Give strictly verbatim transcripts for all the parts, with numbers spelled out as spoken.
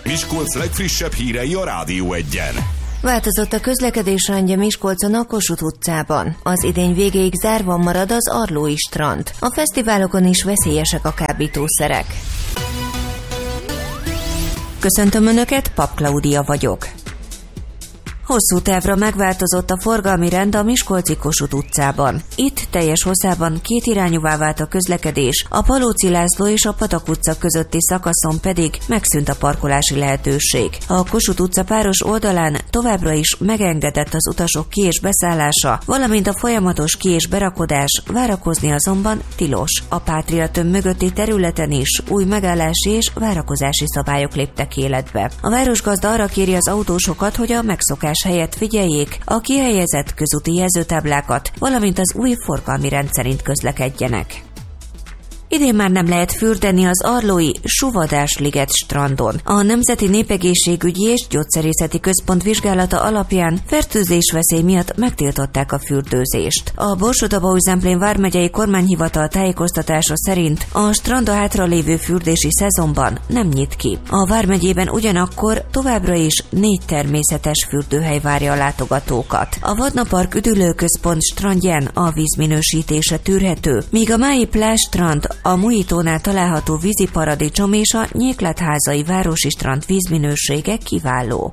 Miskolc legfrissebb hírei a Rádió Egyen. Változott a közlekedésrendje Miskolcon a Kossuth utcában. Az idény végéig zárva marad az Arlói strand. A fesztiválokon is veszélyesek a kábítószerek. Köszöntöm Önöket, Pap Klaudia vagyok. Hosszú távra megváltozott a forgalmi rend a miskolci Kossuth utcában. Itt teljes hosszában kétirányúvá vált a közlekedés, a Palóci László és a Patak utca közötti szakaszon pedig megszűnt a parkolási lehetőség. A Kossuth utca páros oldalán továbbra is megengedett az utasok ki- és beszállása, valamint a folyamatos ki- és berakodás, várakozni azonban tilos. A Pátria tömb mögötti területen is új megállási és várakozási szabályok léptek életbe. A városgazda arra kéri az autósokat, hogy a megszokás helyett figyeljék a kihelyezett közúti jelzőtáblákat, valamint az új forgalmi rend szerint közlekedjenek. Idén már nem lehet fürdeni az arlói Suvadás-liget strandon. A Nemzeti Népegészségügyi és Gyógyszerészeti Központ vizsgálata alapján fertőzésveszély miatt megtiltották a fürdőzést. A Borsod-Abaúj-Zemplén vármegyei kormányhivatal tájékoztatása szerint a strand a hátralévő fürdési szezonban nem nyit ki. A vármegyében ugyanakkor továbbra is négy természetes fürdőhely várja a látogatókat. A Vadnapark üdülőközpont strandján a vízminősítése tűrhető, míg a Mályi Plázs strand, a Muitónál található víziparadicsom és a Nyékletházai városi strand vízminősége kiváló.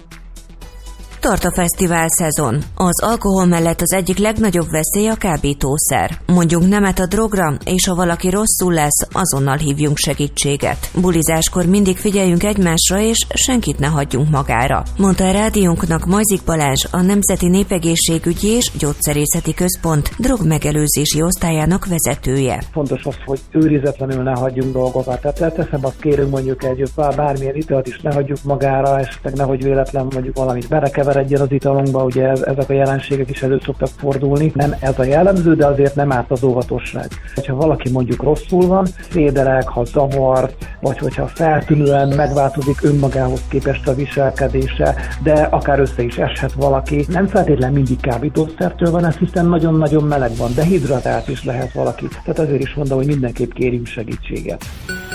Tart a fesztivál szezon. Az alkohol mellett az egyik legnagyobb veszély a kábítószer. Mondjunk nemet a drogra, és ha valaki rosszul lesz, azonnal hívjunk segítséget. Bulizáskor mindig figyeljünk egymásra, és senkit ne hagyjunk magára, mondta a rádiónknak Majzik Balázs, a Nemzeti Népegészségügyi és Gyógyszerészeti Központ drogmegelőzési osztályának vezetője. Fontos az, hogy őrizetlenül ne hagyjunk dolgokat. Tehát teszem, azt kérünk mondjuk egy bármilyen italt is ne hagyjuk magára, esetleg nehogy véletlen mondjuk valamit berekever egyen az italunkba, ugye ezek a jelenségek is elő szoktak fordulni. Nem ez a jellemző, de azért nem árt az óvatosság. Ha valaki mondjuk rosszul van, féderek, ha zavar, vagy hogyha feltűnően megváltozik önmagához képest a viselkedése, de akár össze is eshet valaki. Nem feltétlen mindig kábítószertől van ez, hiszen nagyon-nagyon meleg van, de hidratált is lehet valaki. Tehát ezért is mondom, hogy mindenképp kérjünk segítséget.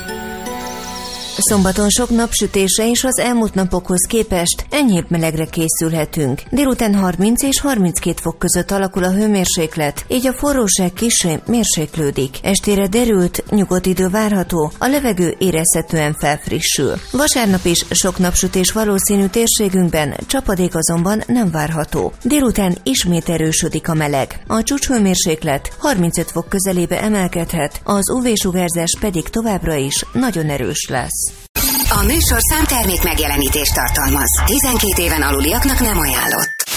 Szombaton sok napsütése és az elmúlt napokhoz képest enyhébb melegre készülhetünk. Délután harminc és harminckét fok között alakul a hőmérséklet, így a forróság kissé mérséklődik. Estére derült, nyugodt idő várható, a levegő érezhetően felfrissül. Vasárnap is sok napsütés valószínű térségünkben, csapadék azonban nem várható. Délután ismét erősödik a meleg. A csúcshőmérséklet harmincöt fok közelébe emelkedhet, az ú vé-sugárzás pedig továbbra is nagyon erős lesz. A műsorszám termék megjelenítést tartalmaz. tizenkét éven aluliaknak nem ajánlott.